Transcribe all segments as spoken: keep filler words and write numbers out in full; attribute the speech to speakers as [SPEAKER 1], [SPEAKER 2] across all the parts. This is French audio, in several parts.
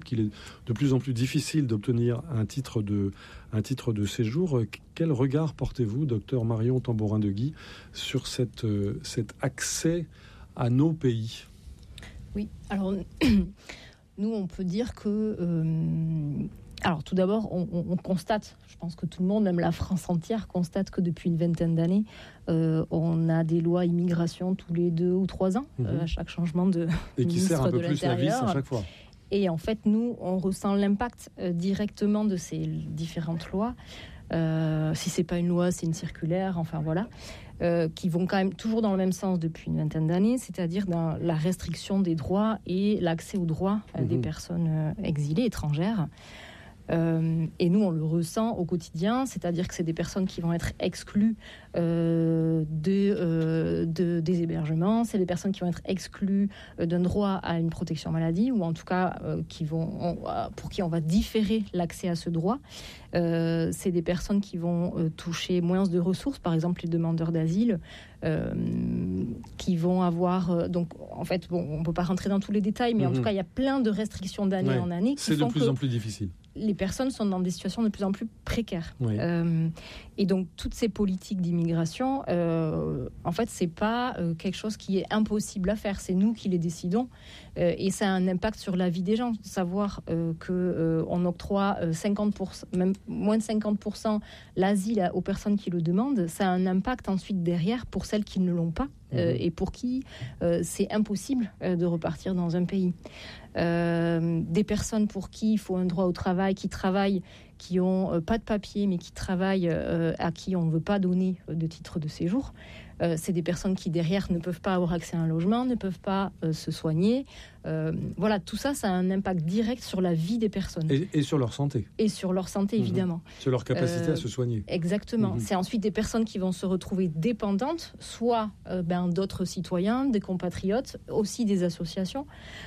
[SPEAKER 1] qu'il est de plus en plus difficile d'obtenir un titre de, un titre de séjour. Quel regard portez-vous, docteur Marion Tambourin-Deguy, sur cette, cet accès à nos pays ?
[SPEAKER 2] Oui, alors nous, on peut dire que... Euh, alors tout d'abord, on, on, on constate, je pense que tout le monde, même la France entière, constate que depuis une vingtaine d'années, euh, on a des lois immigration tous les deux ou trois ans, mmh. euh, à chaque changement de
[SPEAKER 1] et qui sert un peu plus la vis à chaque fois.
[SPEAKER 2] Et en fait, nous, on ressent l'impact euh, directement de ces différentes lois. Euh, si c'est pas une loi, c'est une circulaire, enfin voilà, euh, qui vont quand même toujours dans le même sens depuis une vingtaine d'années, c'est-à-dire dans la restriction des droits et l'accès aux droits euh, mmh. des personnes euh, exilées, étrangères. Euh, et nous, on le ressent au quotidien, c'est-à-dire que c'est des personnes qui vont être exclues euh, de, euh, de, des hébergements, c'est des personnes qui vont être exclues euh, d'un droit à une protection maladie, ou en tout cas euh, qui vont, on, pour qui on va différer l'accès à ce droit. Euh, c'est des personnes qui vont euh, toucher moins de ressources, par exemple les demandeurs d'asile, euh, qui vont avoir... Euh, donc, en fait, bon, on ne peut pas rentrer dans tous les détails, mais mmh. en tout cas, il y a plein de restrictions d'année ouais, en année qui
[SPEAKER 1] c'est
[SPEAKER 2] font
[SPEAKER 1] de plus
[SPEAKER 2] que
[SPEAKER 1] en plus difficile.
[SPEAKER 2] Les personnes sont dans des situations de plus en plus précaires.
[SPEAKER 1] Oui.
[SPEAKER 2] Euh, et donc, toutes ces politiques d'immigration, euh, en fait, c'est pas euh, quelque chose qui est impossible à faire. C'est nous qui les décidons. Euh, et ça a un impact sur la vie des gens. Savoir euh, qu'on euh, octroie cinquante pour cent, même moins de cinquante pour cent l'asile aux personnes qui le demandent, ça a un impact ensuite derrière pour celles qui ne l'ont pas. Euh, et pour qui euh, c'est impossible euh, de repartir dans un pays. Euh, des personnes pour qui il faut un droit au travail, qui travaillent, qui n'ont euh, pas de papier, mais qui travaillent, euh, à qui on ne veut pas donner de titre de séjour. Euh, c'est des personnes qui, derrière, ne peuvent pas avoir accès à un logement, ne peuvent pas euh, se soigner. Euh, voilà, tout ça, ça a un impact direct sur la vie des personnes.
[SPEAKER 1] Et, et sur leur santé.
[SPEAKER 2] Et sur leur santé, mmh. évidemment.
[SPEAKER 1] Sur leur capacité euh, à se soigner.
[SPEAKER 2] Exactement. Mmh. C'est ensuite des personnes qui vont se retrouver dépendantes, soit euh, ben, d'autres citoyens, des compatriotes, aussi des associations.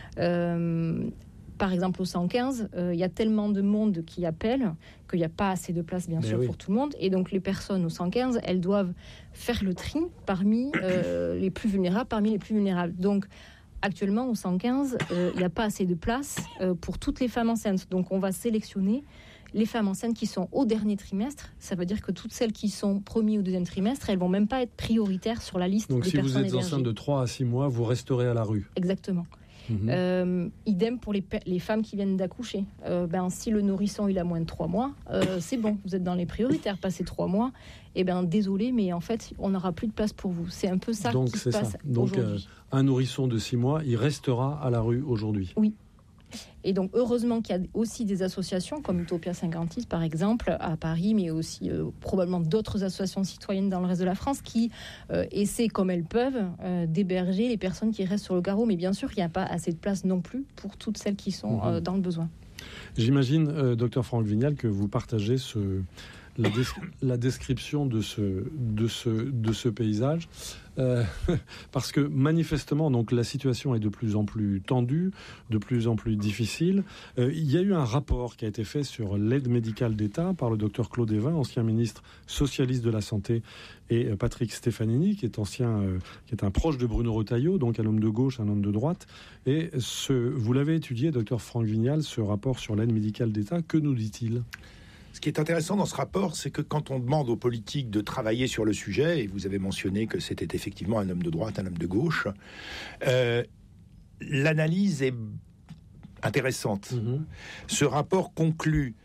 [SPEAKER 2] Euh, Par exemple, au cent quinze, il euh, y a tellement de monde qui appelle qu'il n'y a pas assez de place, bien Mais sûr, oui. pour tout le monde. Et donc, les personnes au cent quinze, elles doivent faire le tri parmi euh, les plus vulnérables, parmi les plus vulnérables. Donc, actuellement, au cent quinze, il euh, n'y a pas assez de place euh, pour toutes les femmes enceintes. Donc, on va sélectionner les femmes enceintes qui sont au dernier trimestre. Ça veut dire que toutes celles qui sont premier ou deuxième trimestre, elles ne vont même pas être prioritaires sur la liste
[SPEAKER 1] Donc,
[SPEAKER 2] des
[SPEAKER 1] si
[SPEAKER 2] personnes
[SPEAKER 1] vous êtes
[SPEAKER 2] hébergées.
[SPEAKER 1] enceinte de trois à six mois, vous resterez à la rue.
[SPEAKER 2] Exactement. Mmh. Euh, idem pour les, les femmes qui viennent d'accoucher. Euh, ben, si le nourrisson il a moins de trois mois, euh, c'est bon, vous êtes dans les prioritaires. Passé trois mois, et ben désolé, mais en fait, on n'aura plus de place pour vous. C'est un peu ça
[SPEAKER 1] Donc,
[SPEAKER 2] qui
[SPEAKER 1] c'est
[SPEAKER 2] se passe
[SPEAKER 1] ça. Donc,
[SPEAKER 2] aujourd'hui.
[SPEAKER 1] Euh, un nourrisson de six mois, il restera à la rue aujourd'hui.
[SPEAKER 2] Oui. Et donc, heureusement qu'il y a aussi des associations comme Utopia cinquante-six, par exemple, à Paris, mais aussi euh, probablement d'autres associations citoyennes dans le reste de la France qui euh, essaient, comme elles peuvent, euh, d'héberger les personnes qui restent sur le carreau. Mais bien sûr, il n'y a pas assez de place non plus pour toutes celles qui sont euh, dans le besoin.
[SPEAKER 1] J'imagine, euh, docteur Franck Vignal, que vous partagez ce... La, des- la description de ce, de ce, de ce paysage, euh, parce que manifestement, donc, la situation est de plus en plus tendue, de plus en plus difficile. Euh, il y a eu un rapport qui a été fait sur l'aide médicale d'État par le docteur Claude Évin, ancien ministre socialiste de la Santé, et euh, Patrick Stefanini, qui est ancien, euh, qui est un proche de Bruno Retailleau, donc un homme de gauche, un homme de droite. Et ce, vous l'avez étudié, docteur Franck Vignal, ce rapport sur l'aide médicale d'État. Que nous dit-il ?
[SPEAKER 3] Ce qui est intéressant dans ce rapport, c'est que quand on demande aux politiques de travailler sur le sujet, et vous avez mentionné que c'était effectivement un homme de droite, un homme de gauche, euh, l'analyse est intéressante. Mmh. Ce rapport conclut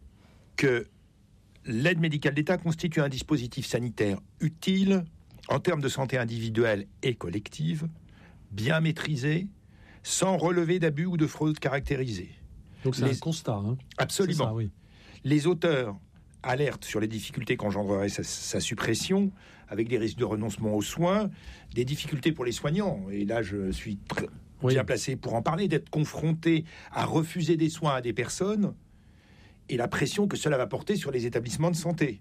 [SPEAKER 3] que l'aide médicale d'État constitue un dispositif sanitaire utile en termes de santé individuelle et collective, bien maîtrisé, sans relever d'abus ou de fraude caractérisés.
[SPEAKER 1] Donc c'est
[SPEAKER 3] Les...
[SPEAKER 1] un constat. Hein.
[SPEAKER 3] Absolument.
[SPEAKER 1] C'est ça, oui.
[SPEAKER 3] Les auteurs alertent sur les difficultés qu'engendrerait sa, sa suppression, avec des risques de renoncement aux soins, des difficultés pour les soignants. Et là, je suis très oui. bien placé pour en parler, d'être confronté à refuser des soins à des personnes et la pression que cela va porter sur les établissements de santé.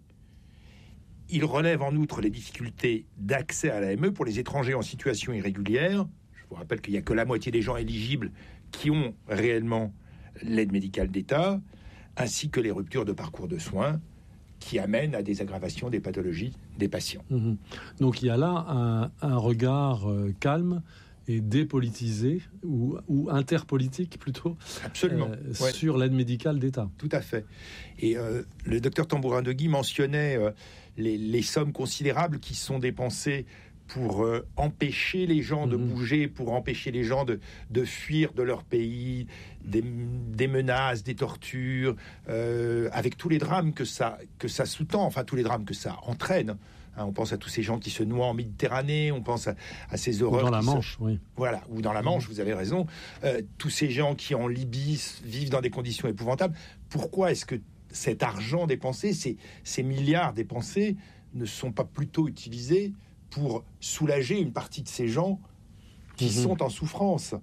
[SPEAKER 3] Il relève en outre les difficultés d'accès à l'A M E pour les étrangers en situation irrégulière. Je vous rappelle qu'il n'y a que la moitié des gens éligibles qui ont réellement l'aide médicale d'État, ainsi que les ruptures de parcours de soins qui amènent à des aggravations des pathologies des patients.
[SPEAKER 1] Mmh. Donc il y a là un, un regard euh, calme est dépolitisé ou, ou interpolitique plutôt.
[SPEAKER 3] Absolument.
[SPEAKER 1] Euh,
[SPEAKER 3] ouais.
[SPEAKER 1] Sur l'aide médicale d'État.
[SPEAKER 3] Tout à fait. Et euh, le docteur Tambourin-Deguy mentionnait euh, les, les sommes considérables qui sont dépensées pour euh, empêcher les gens de mmh. bouger, pour empêcher les gens de, de fuir de leur pays, des, des menaces, des tortures, euh, avec tous les drames que ça, que ça sous-tend, enfin tous les drames que ça entraîne. Hein, on pense à tous ces gens qui se noient en Méditerranée, on pense à, à ces horreurs...
[SPEAKER 1] Ou dans la Manche,
[SPEAKER 3] se...
[SPEAKER 1] oui.
[SPEAKER 3] Voilà, ou dans la Manche, vous avez raison. Euh, tous ces gens qui, en Libye, vivent dans des conditions épouvantables. Pourquoi est-ce que cet argent dépensé, ces, ces milliards dépensés, ne sont pas plutôt utilisés pour soulager une partie de ces gens qui mmh. sont en souffrance.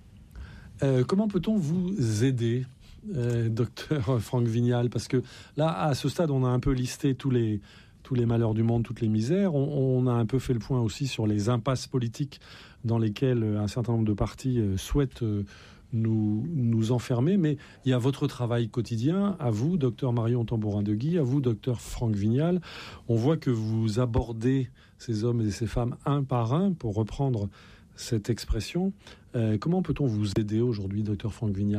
[SPEAKER 1] Euh, comment peut-on vous aider, euh, docteur Franck Vignal ? Parce que là, à ce stade, on a un peu listé tous les, tous les malheurs du monde, toutes les misères. On, on a un peu fait le point aussi sur les impasses politiques dans lesquelles un certain nombre de partis euh, souhaitent euh, nous, nous enfermer. Mais il y a votre travail quotidien, à vous, docteur Marion Tambourin-Deguy, à vous, docteur Franck Vignal. On voit que vous abordez ces hommes et ces femmes un par un, pour reprendre cette expression. Euh, comment peut-on vous aider aujourd'hui, docteur Franck Vignal ?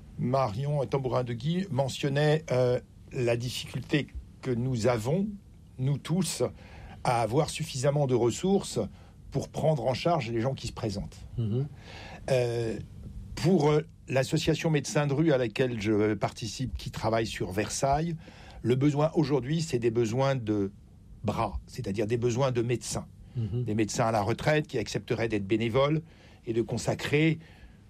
[SPEAKER 3] Marion Tambourin-Deguy mentionnait euh, la difficulté que nous avons, nous tous, à avoir suffisamment de ressources pour prendre en charge les gens qui se présentent. Mmh. Euh, pour euh, l'association Médecins de rue à laquelle je participe, qui travaille sur Versailles, le besoin aujourd'hui, c'est des besoins de bras, c'est-à-dire des besoins de médecins. Mmh. Des médecins à la retraite qui accepteraient d'être bénévoles et de consacrer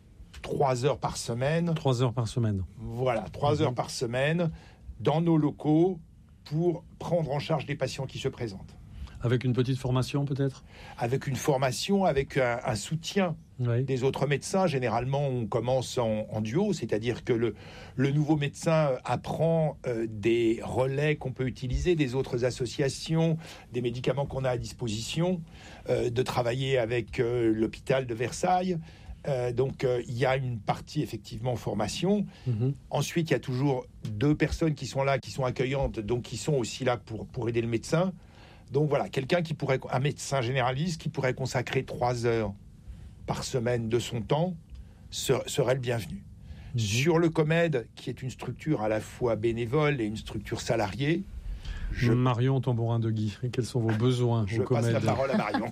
[SPEAKER 3] trois heures par semaine.
[SPEAKER 1] Trois heures par semaine.
[SPEAKER 3] Voilà, trois mmh. heures par semaine dans nos locaux pour prendre en charge des patients qui se présentent.
[SPEAKER 1] Avec une petite formation peut-être ?
[SPEAKER 3] Avec une formation, avec un, un soutien oui. des autres médecins. Généralement, on commence en, en duo, c'est-à-dire que le, le nouveau médecin apprend euh, des relais qu'on peut utiliser, des autres associations, des médicaments qu'on a à disposition, euh, de travailler avec euh, l'hôpital de Versailles. Euh, donc, euh, il y a une partie, effectivement, formation. Mmh. Ensuite, il y a toujours deux personnes qui sont là, qui sont accueillantes, donc qui sont aussi là pour, pour aider le médecin. Donc voilà, quelqu'un qui pourrait, un médecin généraliste qui pourrait consacrer trois heures par semaine de son temps serait le bienvenu. Mmh. Sur le COMED, qui est une structure à la fois bénévole et une structure salariée,
[SPEAKER 1] je... Marion Tambourin-Deguy, quels sont vos besoins
[SPEAKER 3] je
[SPEAKER 1] au COMED ?
[SPEAKER 3] Je passe la parole à Marion.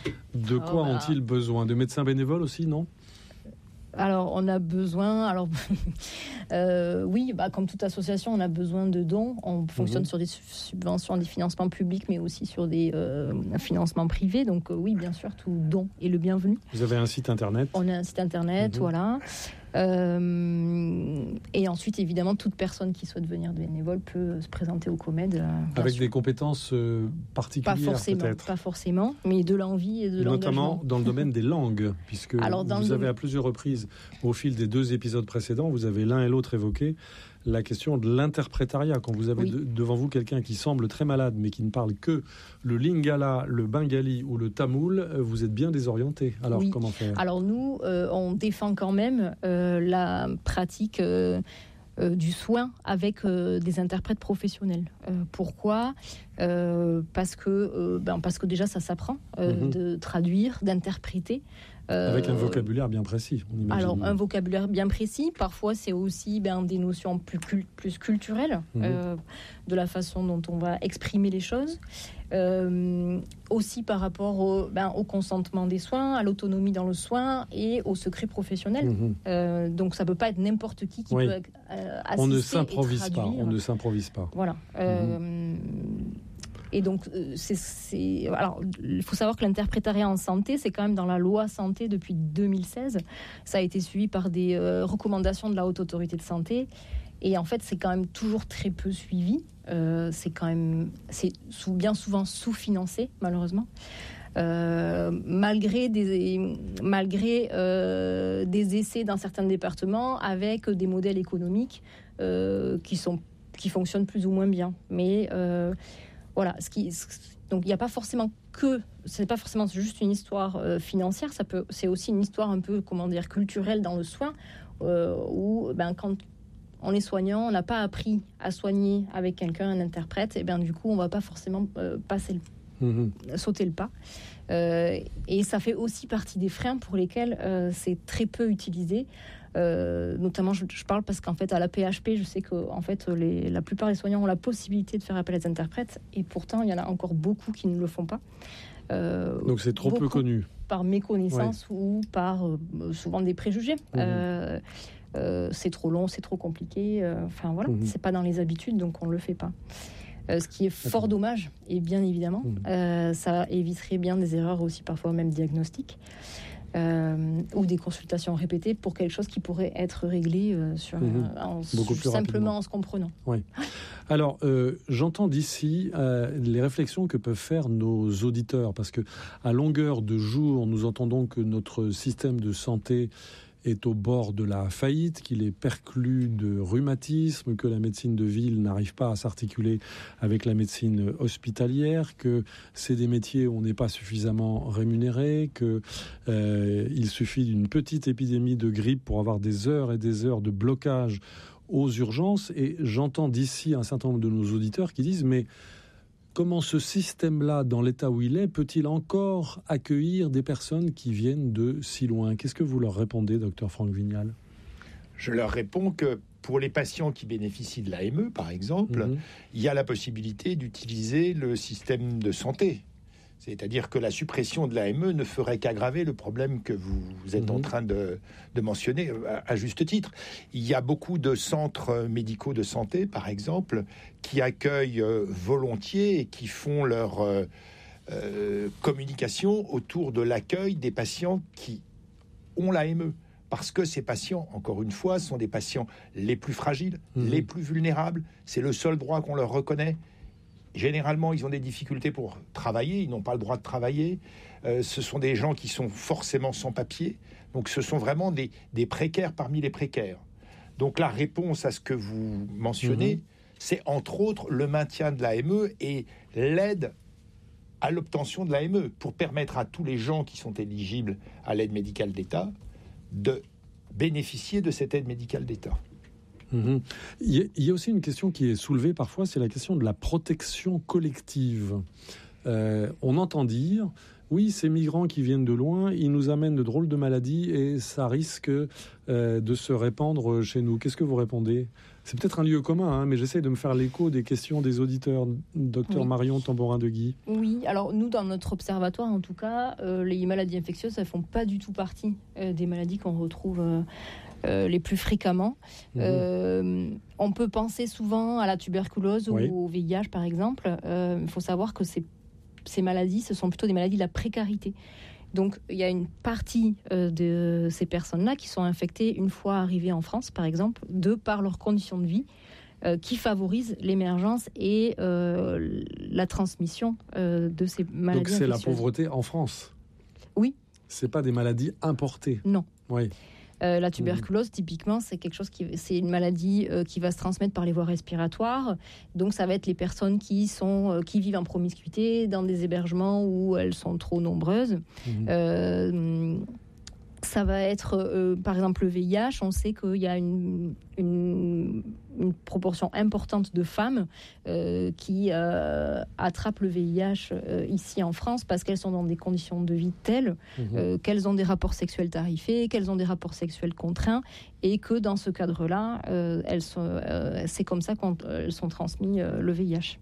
[SPEAKER 1] De quoi oh bah... ont-ils besoin ? De médecins bénévoles aussi, non ?
[SPEAKER 2] Alors, on a besoin... Alors, euh, oui, bah, comme toute association, on a besoin de dons. On fonctionne mmh. sur des subventions, des financements publics, mais aussi sur des euh, financements privés. Donc, euh, oui, bien sûr, tout don est le bienvenu.
[SPEAKER 1] Vous avez un site internet ?
[SPEAKER 2] On a un site internet, mmh. voilà. Euh, et ensuite, évidemment, toute personne qui souhaite venir bénévole peut se présenter au COMED. Euh,
[SPEAKER 1] Avec
[SPEAKER 2] sûr.
[SPEAKER 1] des compétences euh, particulières,
[SPEAKER 2] pas forcément,
[SPEAKER 1] peut-être.
[SPEAKER 2] Pas forcément, mais de l'envie et de l'engagement.
[SPEAKER 1] Notamment dans le domaine des langues, puisque Alors, vous avez domaine... à plusieurs reprises, au fil des deux épisodes précédents, vous avez l'un et l'autre évoqué la question de l'interprétariat. Quand vous avez oui. de, devant vous quelqu'un qui semble très malade, mais qui ne parle que le lingala, le bengali ou le tamoul, vous êtes bien désorienté. Alors,
[SPEAKER 2] oui.
[SPEAKER 1] comment faire ?
[SPEAKER 2] Alors, nous, euh, on défend quand même euh, la pratique euh, euh, du soin avec euh, des interprètes professionnels. Euh, pourquoi ? euh, parce, que, euh, ben, parce que déjà, ça s'apprend euh, mm-hmm. de traduire, d'interpréter.
[SPEAKER 1] Euh, Avec un vocabulaire bien précis, on imagine.
[SPEAKER 2] Alors, un vocabulaire bien précis. Parfois, c'est aussi ben, des notions plus, cul- plus culturelles, mmh. euh, de la façon dont on va exprimer les choses. Euh, aussi par rapport au, ben, au consentement des soins, à l'autonomie dans le soin et au secret professionnel. Mmh. Euh, donc, ça ne peut pas être n'importe qui qui oui. peut euh, assister
[SPEAKER 1] on ne s'improvise
[SPEAKER 2] et
[SPEAKER 1] pas. On ne s'improvise pas.
[SPEAKER 2] Voilà. Mmh. Euh, Et donc, c'est, c'est... Alors, il faut savoir que l'interprétariat en santé, c'est quand même dans la loi santé depuis deux mille seize. Ça a été suivi par des euh, recommandations de la Haute Autorité de Santé. Et en fait, c'est quand même toujours très peu suivi. Euh, c'est quand même... C'est sous, bien souvent sous-financé, malheureusement. Euh, malgré des, malgré, euh, des essais dans certains départements avec des modèles économiques euh, qui, sont, qui fonctionnent plus ou moins bien. Mais... Euh, Voilà, ce qui, donc il n'y a pas forcément que, c'est pas forcément juste une histoire euh, financière, ça peut, c'est aussi une histoire un peu, comment dire, culturelle dans le soin, euh, où ben, quand on est soignant, on n'a pas appris à soigner avec quelqu'un, un interprète, et bien du coup on ne va pas forcément euh, passer le mmh. sauter le pas. Euh, et ça fait aussi partie des freins pour lesquels euh, c'est très peu utilisé. Euh, notamment, je, je parle parce qu'en fait, à la P H P, je sais que en fait, les, la plupart des soignants ont la possibilité de faire appel à des interprètes, et pourtant, il y en a encore beaucoup qui ne le font pas. Euh,
[SPEAKER 1] Donc c'est trop peu connu.
[SPEAKER 2] Par méconnaissance ouais. ou par euh, souvent des préjugés. Mmh. Euh, euh, c'est trop long, c'est trop compliqué. Euh, enfin voilà, mmh. c'est pas dans les habitudes, donc on le fait pas. Euh, ce qui est fort D'accord. dommage, et bien évidemment, mmh. euh, ça éviterait bien des erreurs aussi parfois même diagnostiques. Euh, ou des consultations répétées pour quelque chose qui pourrait être réglé euh, sur, mmh. euh, en,
[SPEAKER 1] Beaucoup plus
[SPEAKER 2] simplement
[SPEAKER 1] rapidement.
[SPEAKER 2] En se comprenant.
[SPEAKER 1] Oui. Alors, euh, j'entends d'ici euh, les réflexions que peuvent faire nos auditeurs, parce que à longueur de jour, nous entendons que notre système de santé est au bord de la faillite, qu'il est perclus de rhumatisme, que la médecine de ville n'arrive pas à s'articuler avec la médecine hospitalière, que c'est des métiers où on n'est pas suffisamment rémunéré, qu'il euh, suffit d'une petite épidémie de grippe pour avoir des heures et des heures de blocage aux urgences. Et j'entends d'ici un certain nombre de nos auditeurs qui disent « mais comment ce système-là, dans l'état où il est, peut-il encore accueillir des personnes qui viennent de si loin ?» Qu'est-ce que vous leur répondez, docteur Franck Vignal ?
[SPEAKER 3] Je leur réponds que pour les patients qui bénéficient de l'A M E, par exemple, mmh. il y a la possibilité d'utiliser le système de santé. C'est-à-dire que la suppression de l'A M E ne ferait qu'aggraver le problème que vous, vous êtes mmh. en train de, de mentionner à, à juste titre. Il y a beaucoup de centres médicaux de santé, par exemple, qui accueillent euh, volontiers et qui font leur euh, euh, communication autour de l'accueil des patients qui ont l'A M E. Parce que ces patients, encore une fois, sont des patients les plus fragiles, mmh. les plus vulnérables. C'est le seul droit qu'on leur reconnaît. Généralement, ils ont des difficultés pour travailler, ils n'ont pas le droit de travailler. Euh, ce sont des gens qui sont forcément sans papier. Donc, ce sont vraiment des, des précaires parmi les précaires. Donc, la réponse à ce que vous mentionnez, mmh. c'est entre autres le maintien de l'A M E et l'aide à l'obtention de l'A M E pour permettre à tous les gens qui sont éligibles à l'aide médicale d'État de bénéficier de cette aide médicale d'État.
[SPEAKER 1] Mmh. Il y a aussi une question qui est soulevée parfois, c'est la question de la protection collective. Euh, on entend dire, oui, ces migrants qui viennent de loin, ils nous amènent de drôles de maladies et ça risque euh, de se répandre chez nous. Qu'est-ce que vous répondez ? C'est peut-être un lieu commun, hein, mais j'essaie de me faire l'écho des questions des auditeurs. Docteur oui. Marion Tambourin-Deguy.
[SPEAKER 2] Oui, alors nous, dans notre observatoire, en tout cas, euh, les maladies infectieuses, elles ne font pas du tout partie euh, des maladies qu'on retrouve euh, euh, les plus fréquemment. Mmh. Euh, on peut penser souvent à la tuberculose oui. ou au V I H, par exemple. Il euh, faut savoir que ces, ces maladies, ce sont plutôt des maladies de la précarité. Donc, il y a une partie euh, de ces personnes-là qui sont infectées une fois arrivées en France, par exemple, de par leurs conditions de vie, euh, qui favorisent l'émergence et euh, la transmission euh, de ces maladies.
[SPEAKER 1] Donc, c'est
[SPEAKER 2] infectieuses.
[SPEAKER 1] La pauvreté en France ?
[SPEAKER 2] Oui.
[SPEAKER 1] C'est pas des maladies importées ?
[SPEAKER 2] Non.
[SPEAKER 1] Oui.
[SPEAKER 2] Euh, la tuberculose, mmh. typiquement, c'est quelque chose qui, c'est une maladie euh, qui va se transmettre par les voies respiratoires. Donc, ça va être les personnes qui sont, euh, qui vivent en promiscuité dans des hébergements où elles sont trop nombreuses. Mmh. Euh, ça va être, euh, par exemple, le V I H. On sait qu'il y a une, une, une proportion importante de femmes euh, qui euh, attrapent le V I H euh, ici en France parce qu'elles sont dans des conditions de vie telles mmh. euh, qu'elles ont des rapports sexuels tarifés, qu'elles ont des rapports sexuels contraints et que dans ce cadre-là, euh, elles sont, euh, c'est comme ça qu'elles sont transmises euh, le V I H.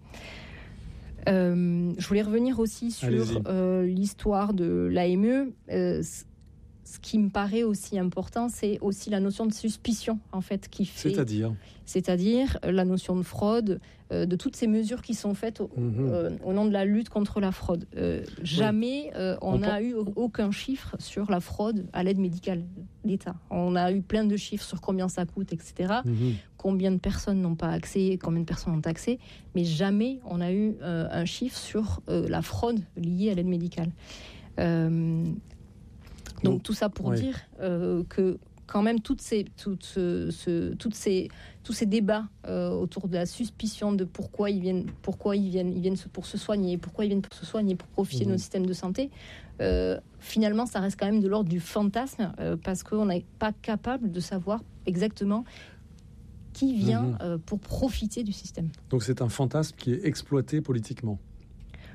[SPEAKER 2] Euh, je voulais revenir aussi sur euh, l'histoire de l'A M E. Euh, Ce qui me paraît aussi important, c'est aussi la notion de suspicion, en fait, qui fait...
[SPEAKER 1] C'est-à-dire
[SPEAKER 2] C'est-à-dire la notion de fraude, euh, de toutes ces mesures qui sont faites au, mmh. euh, au nom de la lutte contre la fraude. Euh, jamais euh, on n'a eu aucun chiffre sur la fraude à l'aide médicale d'État. On a eu plein de chiffres sur combien ça coûte, et cetera. Mmh. Combien de personnes n'ont pas accès, combien de personnes ont accès. Mais jamais on a eu euh, un chiffre sur euh, la fraude liée à l'aide médicale. Euh, Donc tout ça pour oui. dire euh, que quand même toutes ces, toutes ce, ce, toutes ces, tous ces débats euh, autour de la suspicion de pourquoi ils viennent, pourquoi ils viennent, ils viennent pour se soigner, pourquoi ils viennent pour se soigner, pour profiter mmh. de notre système de santé, euh, finalement ça reste quand même de l'ordre du fantasme euh, parce qu'on n'est pas capable de savoir exactement qui vient mmh. euh, pour profiter du système.
[SPEAKER 1] Donc c'est un fantasme qui est exploité politiquement.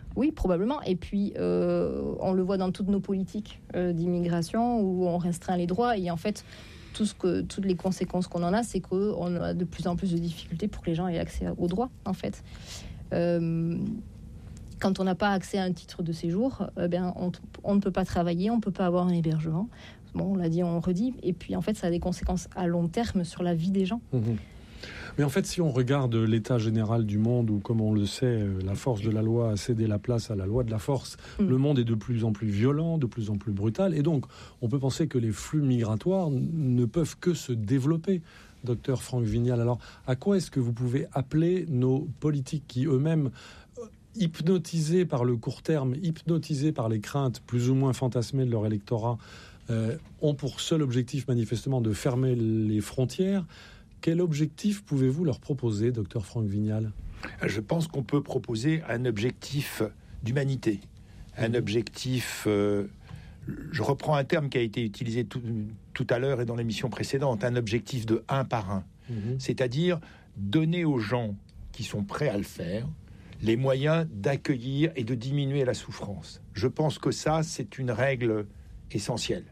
[SPEAKER 2] Oui, probablement. Et puis, euh, on le voit dans toutes nos politiques euh, d'immigration où on restreint les droits. Et en fait, tout ce que, toutes les conséquences qu'on en a, c'est qu'on a de plus en plus de difficultés pour que les gens aient accès aux droits, en fait. Euh, quand on n'a pas accès à un titre de séjour, eh bien, on, on ne peut pas travailler, on ne peut pas avoir un hébergement. Bon, on l'a dit, on redit. Et puis, en fait, ça a des conséquences à long terme sur la vie des gens.
[SPEAKER 1] Mmh. Mais en fait, si on regarde l'état général du monde, où, comme on le sait, la force de la loi a cédé la place à la loi de la force, mmh. le monde est de plus en plus violent, de plus en plus brutal. Et donc, on peut penser que les flux migratoires ne peuvent que se développer. Docteur Franck Vignal, alors, à quoi est-ce que vous pouvez appeler nos politiques qui, eux-mêmes, hypnotisés par le court terme, hypnotisés par les craintes plus ou moins fantasmées de leur électorat, euh, ont pour seul objectif, manifestement, de fermer les frontières? Quel objectif pouvez-vous leur proposer, docteur Franck Vignal ?
[SPEAKER 3] Je pense qu'on peut proposer un objectif d'humanité, un objectif... Euh, je reprends un terme qui a été utilisé tout, tout à l'heure et dans l'émission précédente, un objectif de un par un. Mmh. C'est-à-dire donner aux gens qui sont prêts à le faire les moyens d'accueillir et de diminuer la souffrance. Je pense que ça, c'est une règle essentielle.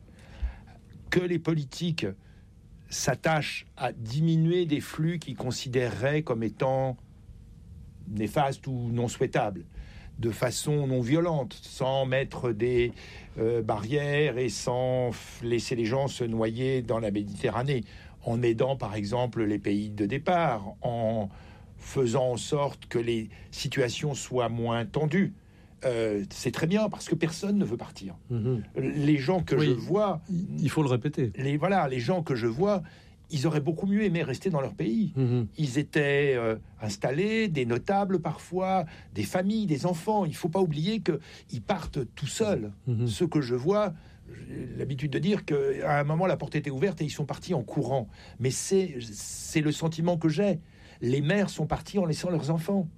[SPEAKER 3] Que les politiques s'attachent à diminuer des flux qu'ils considéreraient comme étant néfastes ou non souhaitables, de façon non violente, sans mettre des euh, barrières et sans laisser les gens se noyer dans la Méditerranée, en aidant par exemple les pays de départ, en faisant en sorte que les situations soient moins tendues. Euh, c'est très bien parce que personne ne veut partir. Mmh. Les gens que oui, je vois,
[SPEAKER 1] il faut le répéter.
[SPEAKER 3] Les voilà, les gens que je vois, ils auraient beaucoup mieux aimé rester dans leur pays. Mmh. Ils étaient euh, installés, des notables parfois, des familles, des enfants. Il faut pas oublier que ils partent tout seuls. Mmh. Ceux que je vois, j'ai l'habitude de dire qu'à un moment la porte était ouverte et ils sont partis en courant. Mais c'est c'est le sentiment que j'ai. Les mères sont parties en laissant leurs enfants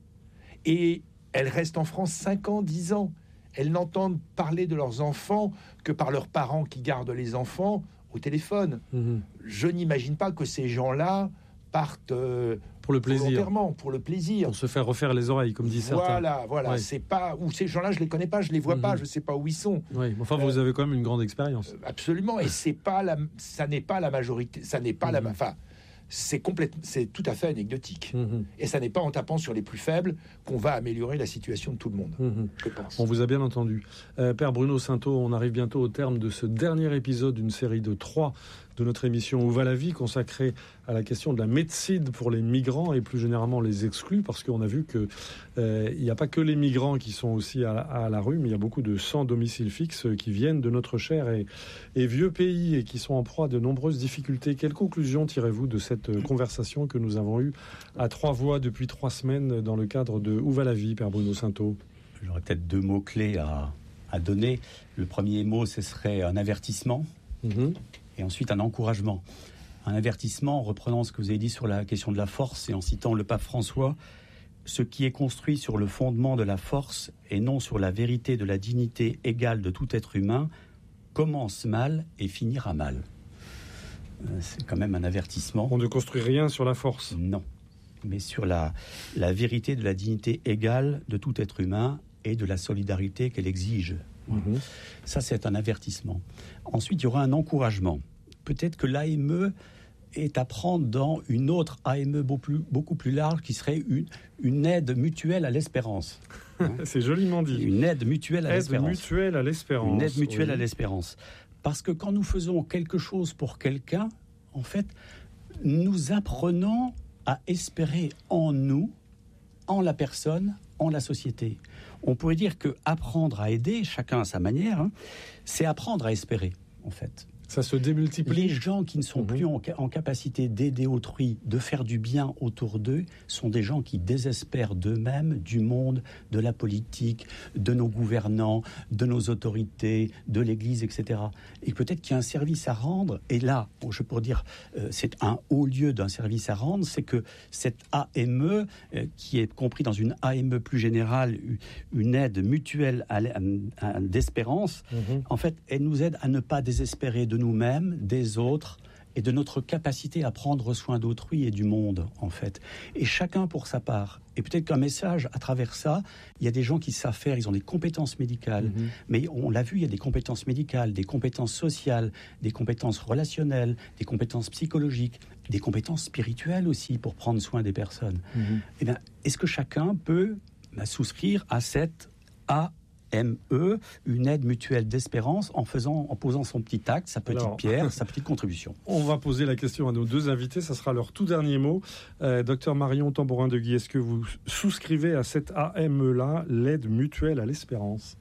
[SPEAKER 3] et elles restent en France cinq ans, dix ans. Elles n'entendent parler de leurs enfants que par leurs parents qui gardent les enfants au téléphone. Mmh. Je n'imagine pas que ces gens-là partent euh,
[SPEAKER 1] pour le plaisir,
[SPEAKER 3] pour le plaisir,
[SPEAKER 1] pour se faire refaire les oreilles, comme disent certains.
[SPEAKER 3] Voilà, voilà. Ouais. C'est pas où ces gens-là, je les connais pas, je les vois mmh. pas, je sais pas où ils sont.
[SPEAKER 1] Oui, enfin, vous euh, avez quand même une grande expérience.
[SPEAKER 3] Euh, absolument, et c'est pas la, ça n'est pas la majorité, ça n'est pas mmh. la, enfin. C'est complètement, c'est tout à fait anecdotique. Mmh. Et ça n'est pas en tapant sur les plus faibles qu'on va améliorer la situation de tout le monde, mmh. je pense.
[SPEAKER 1] On vous a bien entendu. Euh, Père Bruno Sainteau, on arrive bientôt au terme de ce dernier épisode d'une série de trois de notre émission Où va la vie, consacrée à la question de la médecine pour les migrants et plus généralement les exclus, parce qu'on a vu qu'il euh, n'y a pas que les migrants qui sont aussi à, à la rue, mais il y a beaucoup de sans domicile fixe qui viennent de notre cher et, et vieux pays et qui sont en proie à de nombreuses difficultés. Quelle conclusion tirez-vous de cette conversation que nous avons eue à trois voix depuis trois semaines dans le cadre de Où va la vie, Père Bruno Sainteau ?
[SPEAKER 4] J'aurais peut-être deux mots-clés à, à donner. Le premier mot, ce serait un avertissement. Mmh. Et ensuite un encouragement. Un avertissement, reprenant ce que vous avez dit sur la question de la force et en citant le pape François, ce qui est construit sur le fondement de la force et non sur la vérité de la dignité égale de tout être humain commence mal et finira mal. C'est quand même un avertissement.
[SPEAKER 1] On ne construit rien sur la force.
[SPEAKER 4] Non, mais sur la, la vérité de la dignité égale de tout être humain et de la solidarité qu'elle exige. Mmh. Ça, c'est un avertissement. Ensuite, il y aura un encouragement. Peut-être que l'A M E est à prendre dans une autre A M E beaucoup plus, beaucoup plus large, qui serait une, une aide mutuelle à l'espérance.
[SPEAKER 1] Hein? C'est joliment dit.
[SPEAKER 4] Une aide mutuelle à
[SPEAKER 1] aide
[SPEAKER 4] l'espérance.
[SPEAKER 1] Mutuelle à l'espérance.
[SPEAKER 4] Une aide mutuelle
[SPEAKER 1] oui.
[SPEAKER 4] à l'espérance. Parce que quand nous faisons quelque chose pour quelqu'un, en fait, nous apprenons à espérer en nous, en la personne, en la société. On pourrait dire que apprendre à aider, chacun à sa manière, hein, c'est apprendre à espérer, en fait.
[SPEAKER 1] Ça se démultiplie.
[SPEAKER 4] Les gens qui ne sont mmh. plus en, en capacité d'aider autrui, de faire du bien autour d'eux, sont des gens qui désespèrent d'eux-mêmes, du monde, de la politique, de nos gouvernants, de nos autorités, de l'Église, et cetera. Et peut-être qu'il y a un service à rendre. Et là, je pourrais dire, euh, c'est un haut lieu d'un service à rendre, c'est que cette A M E, euh, qui est compris dans une A M E plus générale, une aide mutuelle à, à, à, d'espérance, mmh. en fait, elle nous aide à ne pas désespérer de nous-mêmes, des autres et de notre capacité à prendre soin d'autrui et du monde, en fait. Et chacun pour sa part. Et peut-être qu'un message, à travers ça, il y a des gens qui savent faire, ils ont des compétences médicales, mmh. mais on l'a vu, il y a des compétences médicales, des compétences sociales, des compétences relationnelles, des compétences psychologiques, des compétences spirituelles aussi pour prendre soin des personnes. Mmh. Eh bien, est-ce que chacun peut bah, souscrire à cette A M E, une aide mutuelle d'espérance, en faisant, en posant son petit acte, sa petite Alors, pierre, sa petite contribution.
[SPEAKER 1] On va poser la question à nos deux invités, ça sera leur tout dernier mot. Euh, Docteur Marion Tambourin-Deguy, est-ce que vous souscrivez à cette A M E-là, l'aide mutuelle à l'espérance?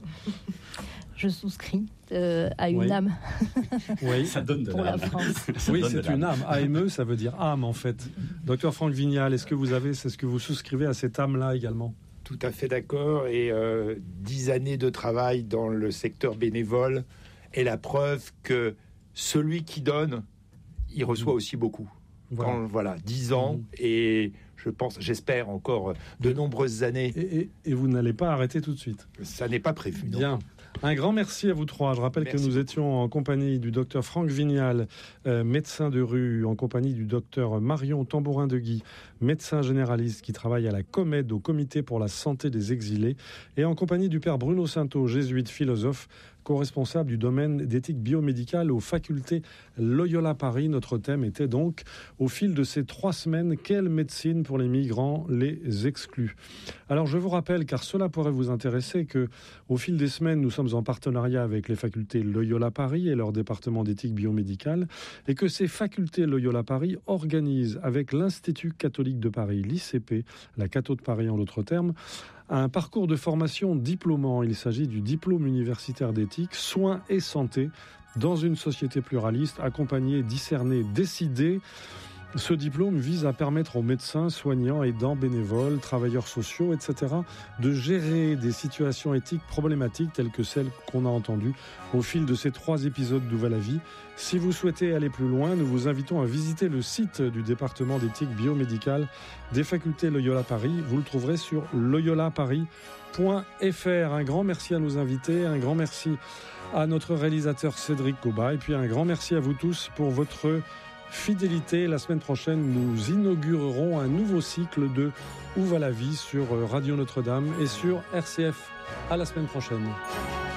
[SPEAKER 2] Je souscris euh, à une oui. âme.
[SPEAKER 1] Oui,
[SPEAKER 4] ça donne de
[SPEAKER 2] pour
[SPEAKER 4] l'âme.
[SPEAKER 2] La France.
[SPEAKER 1] Oui, c'est une âme. A M E, ça veut dire âme en fait. Docteur Franck Vignal, est-ce que vous avez, est-ce que vous souscrivez à cette âme-là également?
[SPEAKER 3] Tout à fait d'accord. Et euh, dix années de travail dans le secteur bénévole est la preuve que celui qui donne, il reçoit aussi beaucoup. Voilà, Quand, voilà dix ans mmh. et je pense, j'espère encore de nombreuses années.
[SPEAKER 1] Et, et, et vous n'allez pas arrêter tout de suite?
[SPEAKER 3] Ça n'est pas prévu.
[SPEAKER 1] Bien.
[SPEAKER 3] Non.
[SPEAKER 1] Un grand merci à vous trois. Je rappelle merci. que nous étions en compagnie du docteur Franck Vignal, euh, médecin de rue, en compagnie du docteur Marion Tambourin-Deguy, médecin généraliste qui travaille à la COMED, au Comité pour la santé des exilés, et en compagnie du père Bruno Sainteau, jésuite philosophe, co-responsable du domaine d'éthique biomédicale aux facultés Loyola Paris. Notre thème était donc, au fil de ces trois semaines, quelle médecine pour les migrants les exclut? Alors je vous rappelle, car cela pourrait vous intéresser, que au fil des semaines, nous sommes en partenariat avec les facultés Loyola Paris et leur département d'éthique biomédicale, et que ces facultés Loyola Paris organisent avec l'Institut catholique de Paris, l'I C P, la Catho de Paris en d'autres termes, un parcours de formation diplômant. Il s'agit du diplôme universitaire d'éthique, soins et santé dans une société pluraliste, accompagner, discerner, décider. Ce diplôme vise à permettre aux médecins, soignants, aidants, bénévoles, travailleurs sociaux, et cetera de gérer des situations éthiques problématiques telles que celles qu'on a entendues au fil de ces trois épisodes d'Ouvre la vie. Si vous souhaitez aller plus loin, nous vous invitons à visiter le site du département d'éthique biomédicale des facultés Loyola Paris. Vous le trouverez sur loyola paris point f r. Un grand merci à nos invités, un grand merci à notre réalisateur Cédric Coba, et puis un grand merci à vous tous pour votre fidélité. La semaine prochaine, nous inaugurerons un nouveau cycle de Où va la vie sur Radio Notre-Dame et sur R C F. À la semaine prochaine.